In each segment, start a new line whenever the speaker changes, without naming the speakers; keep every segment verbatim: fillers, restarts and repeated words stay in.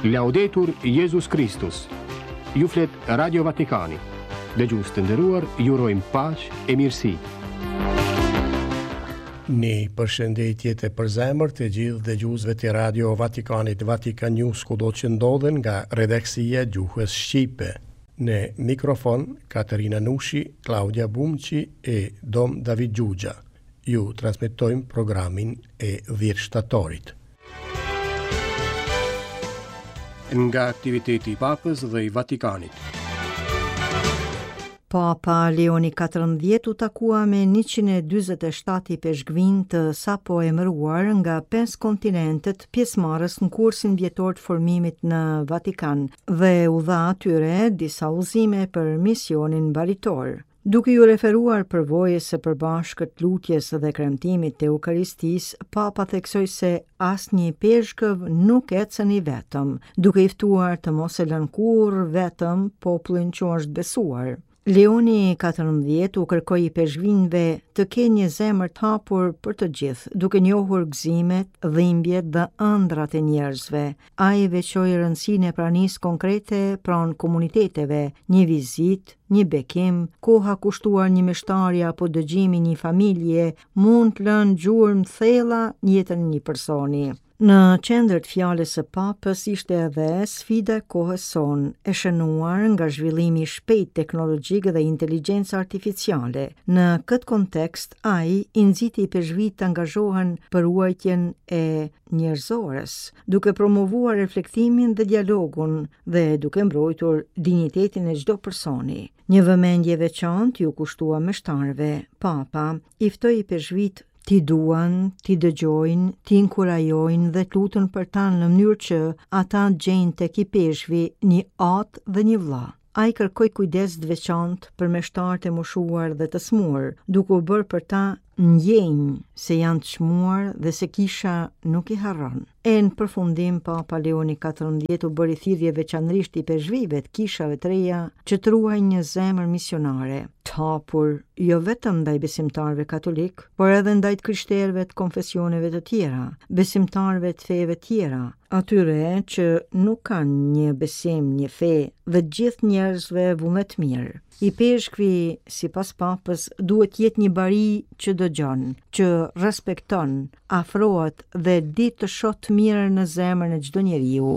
Laudetur Jesus Christus. Ju flet Radio Vatikani. Dëgjues të nderuar, ju urojmë paqë e mirësi.
Një përshëndetje të përzemër të gjithë dëgjuesve të Radio Vatikanit, Vatikan News, kudo që ndodhen nga redaksia Gjuhës Shqipe. Në mikrofon, Katerina Nushi, Claudia Bumqi e Dom David Gjugja. Ju transmetojmë programin e dhjetë shtatorit. Nga aktiviteti i Papës dhe i Vatikanit.
Papa Leoni katërmbëdhjetë u takua me njëqind e dyzet e shtatë peshqvin të sapo emëruar nga pesë kontinentet pjesëmarrës në kursin vjetor të formimit në Vatikan dhe u dha atyre disa udhëzime për misionin mbaritor. Duke ju referuar përvojës së përbashkët lutjes dhe kremtimit të Eukaristisë, Papa theksoi se asnjë peshkëv nuk ecën i vetëm, duke i ftuar të mos e lënë kurrë vetëm popullin që është besuar. Leoni katërmbëdhjetë u kërkoi peshqvinëve të kenë një zemër të hapur për të gjithë, duke njohur gëzimet, dhimbjet dhe ëndrat e njerëzve. Ai veçoi rëndësinë e pranisë konkrete pranë komuniteteve, një vizitë, një bekim, koha kushtuar një mështarje apo dëgjimi një familje mund të lënë gjurmë thella në jetën e një personi. Në qendër të fjalës së Papës ishte edhe sfida e kohës sonë, e shënuar nga zhvillimi i shpejtë teknologjik dhe inteligjenca artificiale. Në këtë kontekst, ai i nxiti peshqvit të angazhohen për ruajtjen e njerëzores, duke promovuar reflektimin dhe dialogun dhe duke mbrojtur dinjitetin e çdo personi. Një vëmendje veçantë ju kushtua mështarëve. Papa i ftoi peshqvit ti duan, ti dëgjojnë, ti inkurajojnë dhe të lutën për ta në mënyrë që ata gjejnë tek i peshqvi një atë dhe një vëlla. Ai kërkoi kujdes të veçantë për meshtarët e moshuar dhe të smur, duke u bërë për ta ndjenjë se janë të çmuar dhe se kisha nuk i harron. E në përfundim, Papa Leoni katërmbëdhjetë u bëri thirrje veçanërisht i peshqvive të kishave të reja që të ruajnë një zemër misionare, të hapur jo vetëm ndaj besimtarëve katolik, por edhe ndaj të krishterëve të konfesioneve të tjera, besimtarëve të feve tjera, atyre që nuk kanë një besim, një fe dhe gjithë njerëzve vullnet mirë. I peshqvi, sipas Papës, duhet jetë një bari që dëgjon, që respekton, afrohet dhe di të shoh të mirën në zemrën e çdo njeriu.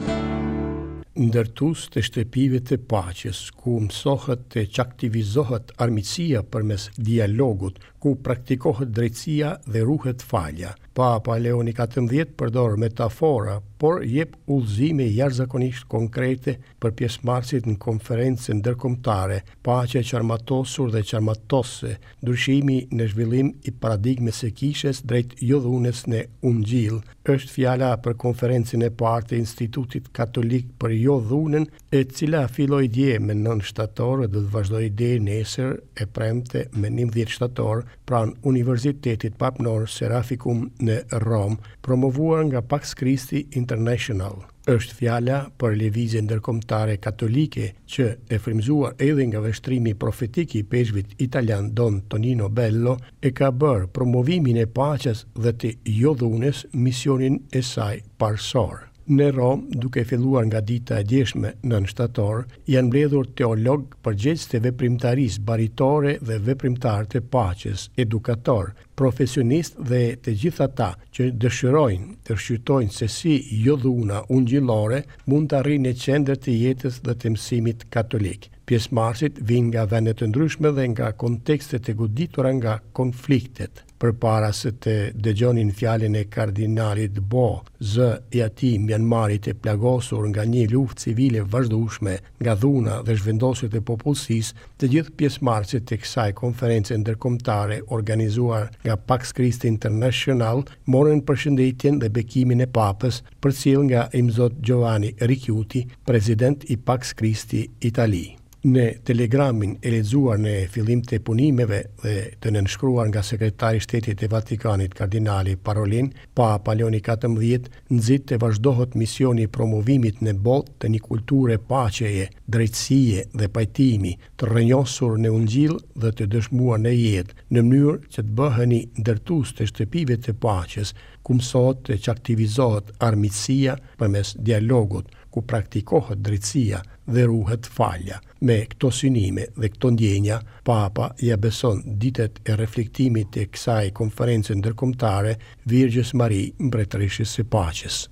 Ndërtues të shtëpive të paqes, ku mësohet të aktivizohet armiqësia përmes dialogut, ku praktikohet drejtësia dhe ruhet falja. Papa Leoni katërmbëdhjetë përdor metafora, por jep udhëzime jashtëzakonisht konkrete për pjesëmarrësit në konferencën ndërkombëtare, paqe qarmatosur dhe qarmatose, ndryshimi në zhvillim i paradigmes së kishës drejt jodhunës në Ungjil. Është fjala për konferencën e parë të Institutit Katolik për jodhunën, e cila filloi dje me nëntë shtator dhe do të vazhdojë deri nesër e premte me njëmbëdhjetë shtator pranë Universitetit Papnor Serafikum në Rom, promovuar nga Pax Christi International. Është fjala për lëvizje ndërkombëtare katolike që e frymzuar edhe nga veshtrimi profetik i peshqvit italian Don Tonino Bello e ka bërë promovimin e paqes dhe të jodhunës misionin e saj parsor. Në Rom, duke filluar nga dita e djeshme nëntë shtator, janë mbledhur teolog, përgjegjës të veprimtarisë baritore dhe veprimtar të paqes, edukator, profesionist dhe të gjithë ata që dëshirojnë të shqyrtojnë se si jodhuna ungjillore mund të arrijë në qendër të jetës dhe të mësimit katolik. Pjesëmarrësit vinë nga vende të ndryshme dhe nga kontekstet e goditura nga konfliktet. Përpara se të dëgjonin fjalën e kardinalit Bo, zë i atij Myanmarit e plagosur nga një luftë civile vazhdueshme nga dhuna dhe zhvendosjet e popullsisë, të gjithë pjesëmarrësit të kësaj konference ndërkombëtare organizuar nga Pax Christi International morën përshëndetjen dhe bekimin e Papës, përcjell nga Imzot Giovanni Ricciuti, president i Pax Christi Itali. Në telegramin e lexuar në fillim të punimeve dhe të nënshkruar nga sekretari i shtetit e Vatikanit kardinali Parolin, Papa Leoni katërmbëdhjetë nxit të vazhdohet misioni i promovimit në botë të një kulture paqeje, drejtësie dhe pajtimi, të rrënjosur në Ungjil dhe të dëshmuar në jetë, në mënyrë që të bëheni ndërtues të shtëpive të paqes, ku mësohet e që aktivizohet armiqësia përmes dialogut, ku praktikohet drejtësia dhe ruhet falja. Me këto synime dhe këto ndjenja, Papa ja beson ditët e reflektimit e kësaj konferencë ndërkombëtare Virgjës Mari, mbretëreshës së paqes.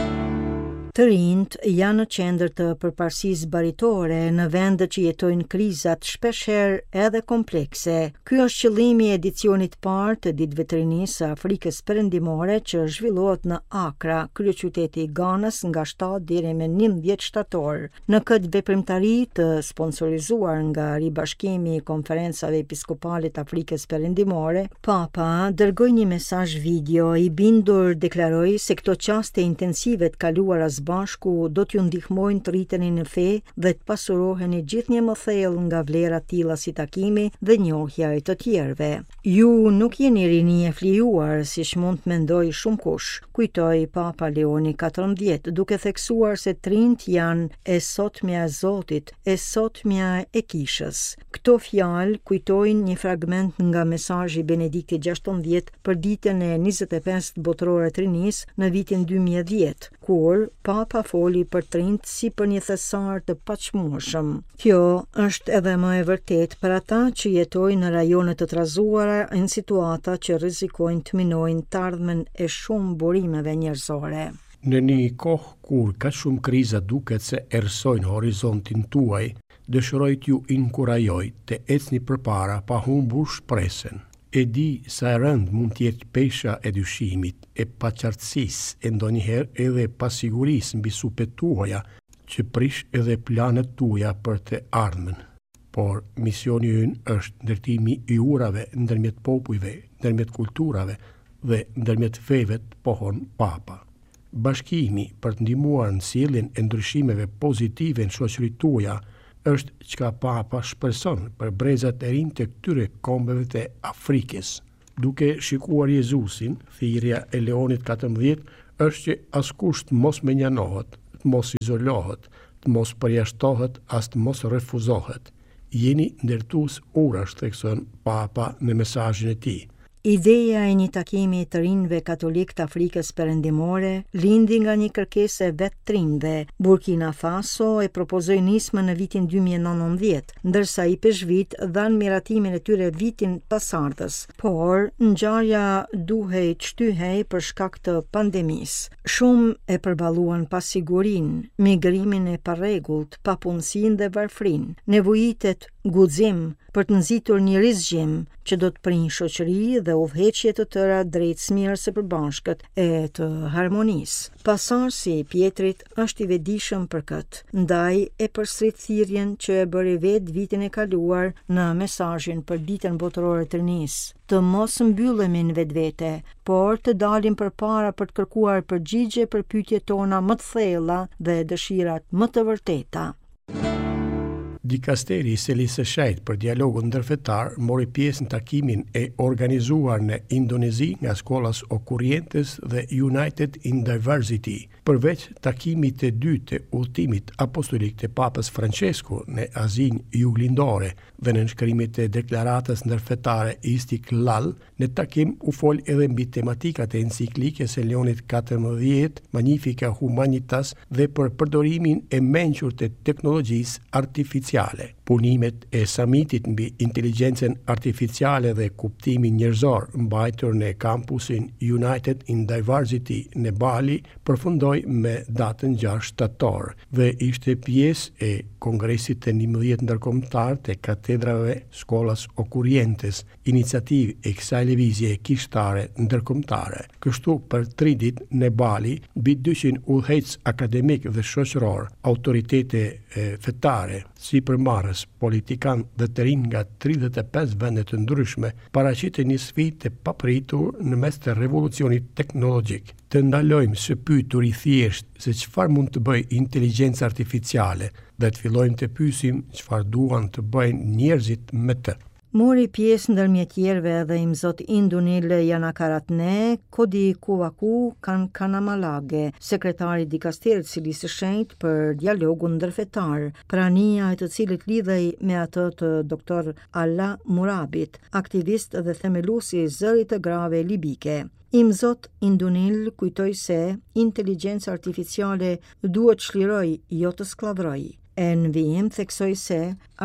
Të rinjt janë në qendër të përparësisë baritore në vende që jetojnë krizat shpeshherë edhe komplekse. Ky është qëllimi i edicionit parë të Ditëve të Rinisë së Afrikës Perëndimore që zhvillohet në Akra, kryeqyteti i Ganës, nga shtatë deri me njëmbëdhjetë shtator. Në këtë veprimtari të sponsorizuar nga Ribashkimi i Konferencave Episkopale të Afrikës Perëndimore, Papa dërgoi një mesazh video i bindur deklaroi se këto qaste intensive të kaluara bashku do t'ju ndihmojnë të rriteni në fe dhe të pasuroheni gjithnjë më thellë nga vlera tilla si takimi dhe njohja e të tjerëve. Ju nuk jeni rini e flijuar, siç mund të mendoj shumë kush, kujtoi Papa Leoni katërmbëdhjetë, duke theksuar se të rinjt janë e sotmja e Zotit, e sotmja e kishës. Këto fjalë kujtojnë një fragment nga mesazhi Benedikti gjashtëmbëdhjetë për ditën e njëzet e pestë botërore të rinisë në vitin dy mijë e dhjetë, kur Papa foli për të rinjt si për një thesar të paqmueshëm. Kjo është edhe më e vërtet për ata që jetojnë në rajone të trazuara në situata që rrezikojnë të minojnë të ardhmen e shumë burimeve njerëzore.
Në një kohë kur ka shumë kriza duket se erësojnë horizontin tuaj, dëshiroj t'ju inkurajoj të ecni përpara pa humbur shpresën. E di sa e rënd mund t'jetë pesha e dyshimit, e paqartësisë, e ndonjëherë edhe pasigurisë mbi supet tuaja që prish edhe planet tuaja për të ardhmen. Por misioni ynë është ndërtimi i urave ndërmjet popujve, ndërmjet kulturave dhe ndërmjet feve, pohon Papa. Bashkimi për të ndihmuar në sjelljen e ndryshimeve pozitive në shoqëritë tuaja është çka Papa shpreson për brezat e rinj të këtyre kombeve të Afrikës. Duke shikuar Jezusin, thirrja e Leonit katërmbëdhjetë është që askush të mos menjanohet, të mos izolohet, të mos përjashtohet, as të mos refuzohet. Jeni ndërtues urash, thekson Papa në mesazhin e tij.
Ideja e një takimi të rinjve katolik të Afrikës Perëndimore lindi nga një kërkesë e vetë të rinjve. Burkina Faso e propozoi nismën në vitin dy mijë e nëntëdhjetë, ndërsa i peshvit dhanë miratimin e tyre vitin pasardhës, por ngjarja duhej shtyhej për shkak të pandemisë. Shumë e përballuan pasigurinë, migrimin e parregullt, papunësinë dhe varfrinë, nevojitet guxim për të nxitur një rizgjim që do të prinjë shoqëri dhe udhëheqje të tëra drejt smirës së përbashkët e të harmonisë. Pasarsi i Pietrit është i vetëdijshëm për këtë, ndaj e përsërit thirrjen që e bëri vetë vitin e kaluar në mesazhin për ditën botërore të rinisë. Të mos mbyllemi në vetvete, por të dalim përpara për të kërkuar përgjigje për pyetjet tona më të thella dhe dëshirat më të vërteta.
Dikasteri i Selisë së Shejtë për dialogun ndërfetar mori pjesë në takimin e organizuar në Indonezi nga Skolas Okurrientes dhe United in Diversity. Përveç takimit të dytë të udhëtimit apostolik të Papës Francesco në Azinë Juglindore dhe në nënshkrimit të deklaratës ndërfetare Istiklal, në takim u fol edhe mbi tematikat e enciklikës së Leonit katërmbëdhjetë, Magnificat Humanitas, dhe për përdorimin e mençur të teknologjisë artificiale. Punimet e samitit mbi inteligjencën artificiale dhe kuptimin njerëzor mbajtur në kampusin United in Diversity në Bali përfundoi me datën gjashtë shtator dhe ishte pjesë e kongresit të njëmbëdhjetë ndërkombëtar të katedrave Skolas Okurrientes, iniciativë e kësaj lëvizje kishtare ndërkombëtare. Kështu për tri ditë në Bali, mbi dyqind udhëheqës akademik dhe shoqëror, autoritete e, fetare, sipërmarrës, politikan dhe të rinj nga tridhjetë e pesë vende të ndryshme, paraqiten një sfidë të papritur në mes të revolucionit teknologjik. Të ndalojmë së pyetur i thjeshtë se çfarë mund të bëjë inteligjenca artificiale dhe të fillojmë të pyesim çfarë duan të bëjnë njerëzit me të.
Mori pjesë ndërmjet tjerëve edhe imzot Indunil Janakaratne, Kodi Kuvaku Kan Kanamalage, sekretari dikasterit Cilisë së Shenjtë për dialogun ndërfetar, prania e të cilit lidhej me atë të doktor Allah Murabit, aktivist dhe themeluesi i Zërit të Grave Libike. Imzot Indunil kujtoi se inteligjenca artificiale duhet çliroj, jo të sklavroj. E në vijim theksoi se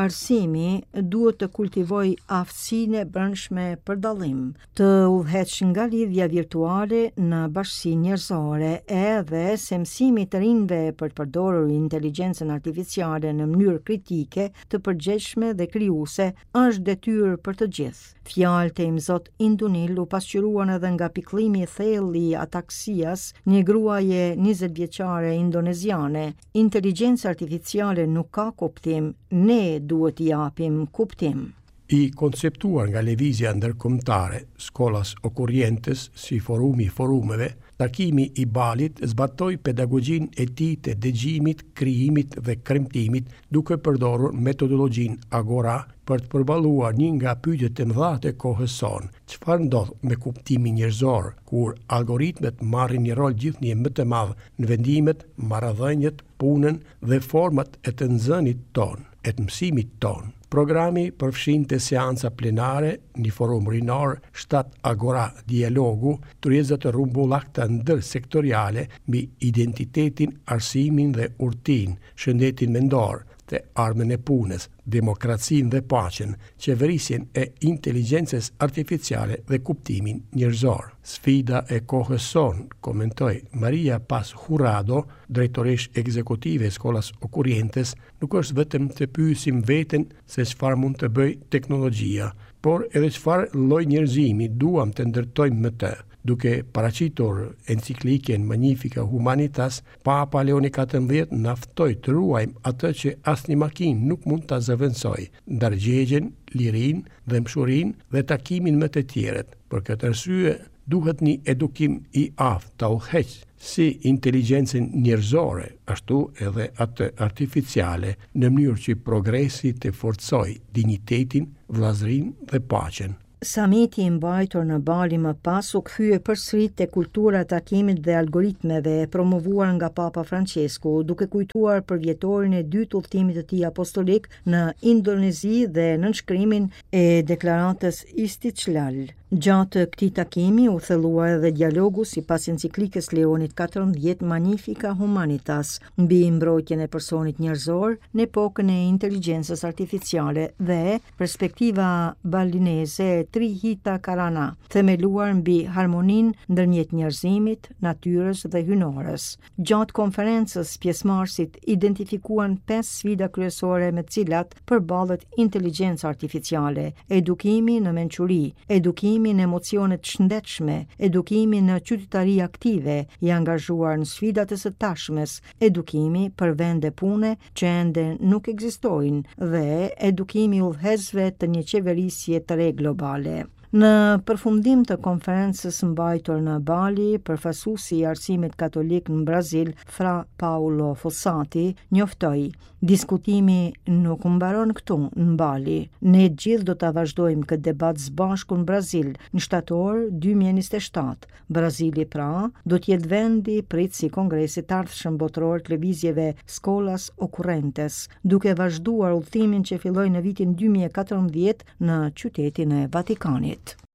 arsimi duhet të kultivoj aftësinë e brendshme për dallim, të udhëheq nga lidhja virtuale në bashkësi njerëzore, edhe se mësimi të rinjve për të përdorur inteligjencën artificiale në mënyrë kritike, të përgjegjshme dhe krijuese është detyrë për të gjithë. Fjalët e imzot Indunil u pasqyruan edhe nga pikëllimi i thellë i ataksias, një gruaje njëzet vjeçare indoneziane. Inteligjenca artificiale nuk ka kuptim, ne duhet i japim kuptim.
I konceptuar nga lëvizja ndërkombëtare, Skolas Okurrientes si forumi i forumeve, takimi i Balit zbatoi pedagogjinë e tij të dëgjimit, krijimit dhe kremtimit, duke përdorur metodologjinë Agora për të përballuar një nga pyetjet e mëdha të kohës sonë. Çfarë ndodh me kuptimin njerëzor kur algoritmet marrin një rol gjithnjë më të madh në vendimet, marrëdhëniet, punën dhe format e të nxënit ton, e të mësimit ton. Programi përfshinte seanca plenare, një forum rinor, shtat Agora dialogu, tërheqje të rrumbullakta ndërsektoriale mbi identitetin, arsimin dhe urtin, shëndetin mendor, të armën e punës, demokracinë dhe paqen, qeverisjen e inteligjencës artificiale dhe kuptimin njerëzor. Sfida e kohës sonë, komentoi Maria Paz Jurado, drejtoresh ekzekutive e Skolas Okurrientes, nuk është vetëm të pyesim veten se çfarë mund të bëj teknologjia, por edhe çfarë lloj njerëzimi duam të ndërtojmë me të. Duke paraqitur enciklikën Magnifica Humanitas, Papa Leoni katërmbëdhjetë na ftoi të ruajmë atë që asnjë makinë nuk mund ta zëvendësojë, ndargjegjen, lirinë dhe mshurinë dhe takimin me të tjerët. Për këtë arsye, duhet një edukim i aftë të udhëheq si inteligjencën njerëzore, ashtu edhe atë artificiale, në mënyrë që progresi të forcojë dinjitetin, vllazërinë dhe paqen.
Samiti i mbajtur në Bali më pas u kthye përsëri te kultura e takimit dhe algoritmeve e promovuar nga Papa Francesku, duke kujtuar për vjetorin e dytë të udhëtimit të tij apostolik në Indonezi dhe nënshkrimin e deklaratës Istiqlal. Gjatë këtij takimi u thellua edhe dialogu sipas enciklikës Leonit katërmbëdhjetë Magnifica Humanitas mbi mbrojtjen e personit njerëzor në epokën e inteligjencës artificiale dhe perspektiva balineze e Trihita Karana, themeluar mbi harmoninë ndërmjet njerëzimit, natyrës dhe hynorës. Gjatë konferencës, pjesëmarrësit identifikuan pesë sfida kryesore me të cilat përballet inteligjenca artificiale: edukimi në mençuri, edukimi në emocionet shëndetshme, edukimi në qytetari aktive, i angazhuar në sfidat e së tashmes, edukimi për vende pune që ende nuk ekzistojnë dhe edukimi udhëhesve të një qeverisje të re globale. Në përfundim të konferencës mbajtur në Bali, përfaqësuesi i arsimit katolik në Brazil, Fra Paulo Fossati, njoftoi: diskutimi nuk mbaron këtu në Bali. Ne gjithë do ta vazhdojmë këtë debat së bashku në Brazil në shtator dy mijë e njëzet e shtatë. Brazili pra do të jetë vendi pritës i kongresit të ardhshëm botëror të lëvizjeve Skolas Okurrientes, duke vazhduar udhëtimin që filloi në vitin dy mijë e katërmbëdhjetë në qytetin e Vatikanit.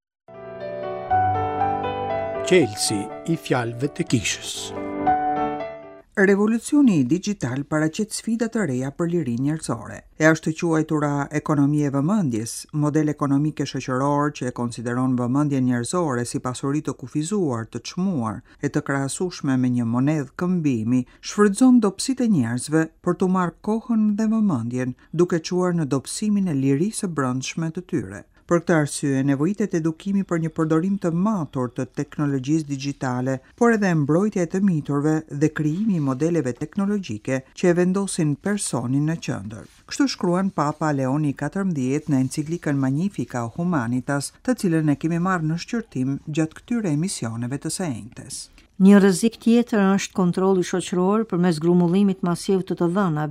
Qelsi i fjalëve të kishës.
Revolucioni digital paraqet sfida të reja për lirinë njerëzore. E është të quajtura ekonomia e vëmendjes, model ekonomike shoqëror që e konsideron vëmendjen njerëzore si pasuri të kufizuar, të çmuar e të krahasueshme me një monedhë këmbimi, shfrytëzon dobësitë e njerëzve për të marrë kohën dhe vëmendjen, duke çuar në dobësimin e lirisë së brendshme të tyre. Për këtë arsye, nevojitet edukimi për një përdorim të matur të teknologjisë digjitale, por edhe mbrojtja e të miturve dhe krijimi i modeleve teknologjike që e vendosin personin në qendër. Kështu shkruan Papa Leoni katërmbëdhjetë në enciklikën Magnifica Humanitas, të cilën e kemi marrë në shqyrtim gjatë këtyre emisioneve të së enjtes.
Një rrezik tjetër është kontrolli shoqëror përmes grumbullimit masiv të të dhënave.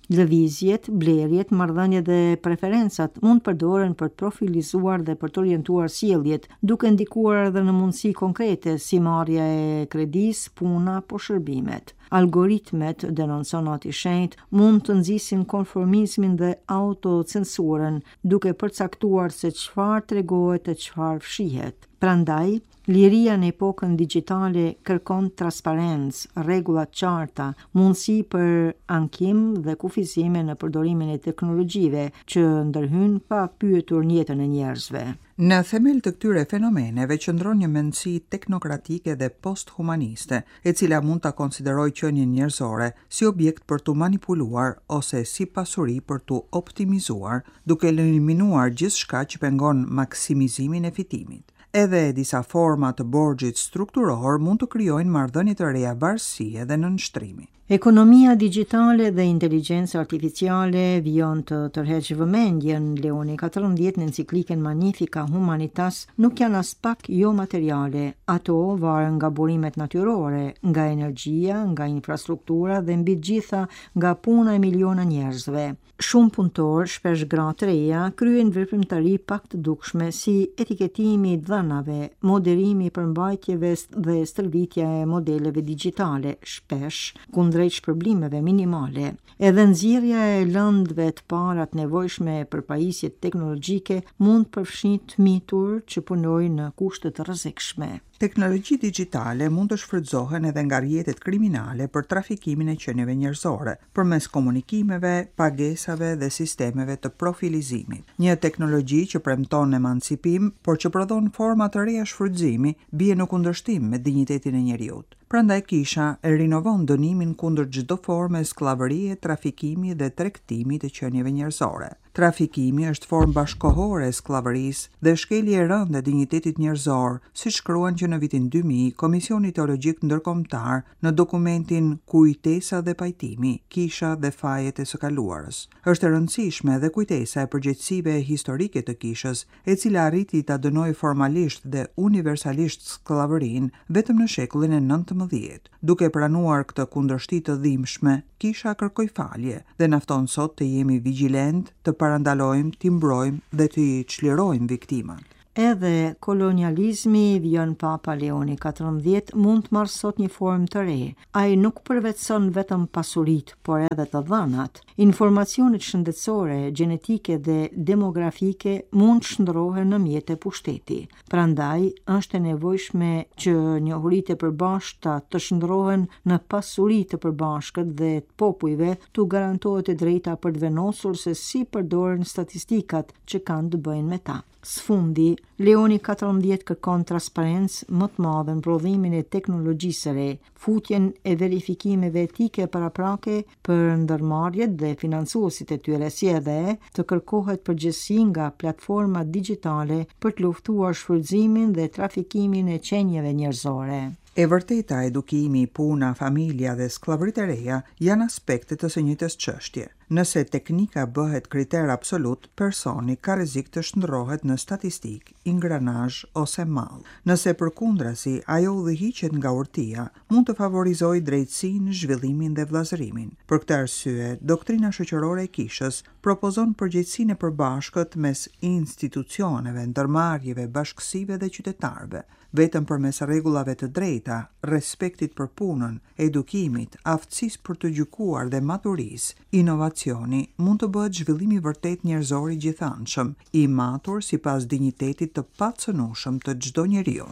Lëvizjet, blerjet, marrëdhëniet dhe preferencat mund përdoren për të profilizuar dhe për të orientuar sjelljet, duke ndikuar edhe në mundësi konkrete si marrja e kredis, puna apo shërbimet. Algoritmet, denonconat i shenjtë, mund të nxisin konformizmin dhe autocensurën, duke përcaktuar se çfarë tregohet e çfarë fshihet. Prandaj, liria në epokën digjitale kërkon transparencë, rregulla të qarta, mundësi për ankim dhe kufizime në përdorimin e teknologjive që ndërhyn pa pyetur jetën e njerëzve.
Në themel të këtyre fenomeneve qëndron një mendësi teknokratike dhe posthumaniste, e cila mund ta konsiderojë qenien njerëzore si objekt për tu manipuluar ose si pasuri për tu optimizuar, duke eliminuar gjithçka që pengon maksimizimin e fitimit. Edhe disa forma të borxhit strukturor mund të krijojnë marrëdhënie të reja varësie dhe nënshtrimi.
Ekonomia digjitale dhe inteligjenca artificiale vijon të tërheqë vëmendjen. Leoni katërmbëdhjetë në enciklikën Magnifica Humanitas nuk janë as pak jo materiale. Ato varen nga burimet natyrore, nga energjia, nga infrastruktura dhe mbi të gjitha nga puna e miliona njerëzve. Shumë punëtor, shpesh gra të reja, kryen veprimtari pak të dukshme si etiketimi i dhënave, moderimi i përmbajtjeve dhe stërvitja e modeleve digjitale, shpesh kundrejt shpërblimeve minimale. Edhe nxjerrja e lëndëve të para të nevojshme për pajisje teknologjike mund përfshin të mitur që punojnë në kushte të rrezikshme.
Teknologji digjitale mund të shfrytëzohen edhe nga rrjetet kriminale për trafikimin e qenieve njerëzore, përmes komunikimeve, pagesave dhe sistemeve të profilizimit. Një teknologji që premton emancipim, por që prodhon forma të reja shfrytëzimi, bie në kundërshtim me dinjitetin e njeriut. Prandaj kisha e rinovon dënimin kundër çdo forme skllavërie, trafikimi dhe tregtimi të qenieve njerëzore. Trafikimi është formë bashkohore e skllavërisë dhe shkelje e rëndë e dinjitetit njerëzor, siç shkruan që në vitin dy mijë Komisioni Teologjik Ndërkombëtar në dokumentin Kujtesa dhe pajtimi, kisha dhe fajet e së kaluarës. Është e rëndësishme dhe kujtesa e përgjegjësive historike të kishës, e cila arriti ta dënoi formalisht dhe universalisht skllavërinë vetëm në shekullin e nëntëmbëdhjetë. Duke pranuar këtë kundërshti të dhimbshme, kisha kërkoi falje dhe na fton sot të jemi vigjilent, të parandalojmë, t'i mbrojmë dhe t'i çlirojmë viktimat.
Edhe kolonializmi, vijon Papa Leoni katërmbëdhjetë, mund të marrë sot një formë të re. Ai nuk përvetëson vetëm pasuritë, por edhe të dhënat. Informacionet shëndetësore, gjenetike dhe demografike mund të shndrohen në mjete pushteti. Prandaj, është e nevojshme që njohuritë e përbashkëta të shndrohen në pasuri të përbashkët dhe të popujve, tu garantohet e drejta për të vendosur se si përdoren statistikat që kanë të bëjnë me ta. Sfundi, Leoni katërmbëdhjetë kërkon transparencë më të madhe në prodhimin e teknologjisë së re, futjen e verifikimeve etike paraprake për ndërmarrjet dhe financuesit e tyre, si edhe të kërkohet përgjegjësi nga platformat digjitale për të luftuar shfrytëzimin dhe trafikimin e qenieve njerëzore.
E vërteta, edukimi, puna, familja dhe skllavëritë e reja janë aspekte të së njëjtës çështje. Nëse teknika bëhet kriter absolut, personi ka rrezik të shndrohet në statistik, ingranazh ose mall. Nëse përkundrazi ajo udhëhiqet nga urtia, mund të favorizojë drejtësinë, zhvillimin dhe vllazërimin. Për këtë arsye, doktrina shoqërore e kishës propozon përgjegjësinë e përbashkët mes institucioneve, ndërmarrjeve, bashkësive dhe qytetarëve. Vetëm përmes rregullave të drejta, respektit për punën, edukimit, aftësisë për të gjykuar dhe maturisë, inovacioni mund të bëhet zhvillimi vërtet njerëzor i gjithanshëm, i matur sipas dinjitetit të pacënueshëm të çdo njeriu.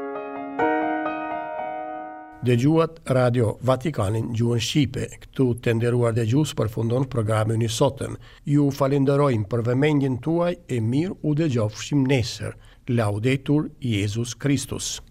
Dëgjuat Radio Vatikanin gjuhën shqipe. Këtu të nderuar dëgjues përfundon programin i sotëm. Ju falenderojmë për vëmendjen tuaj e mirë u dëgjofshim nesër. Laudetur Jesus Christus.